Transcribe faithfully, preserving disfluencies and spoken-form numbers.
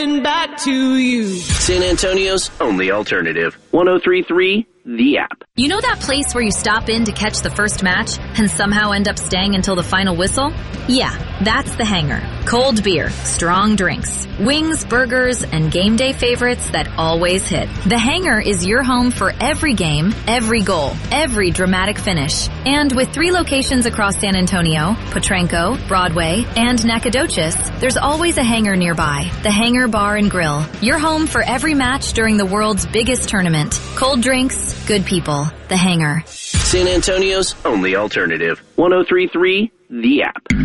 coming back to you. San Antonio's only alternative. one oh three point three The App. You know that place where you stop in to catch the first match and somehow end up staying until the final whistle? Yeah, that's The Hangar. Cold beer, strong drinks, wings, burgers, and game day favorites that always hit. The Hangar is your home for every game, every goal, every dramatic finish. And with three locations across San Antonio, Potranco, Broadway, and Nacogdoches, there's always a hangar nearby. The Hangar Bar and Grill. Your home for every match during the world's biggest tournament. Cold drinks, good people. The Hangar. San Antonio's only alternative. one oh three point three The App.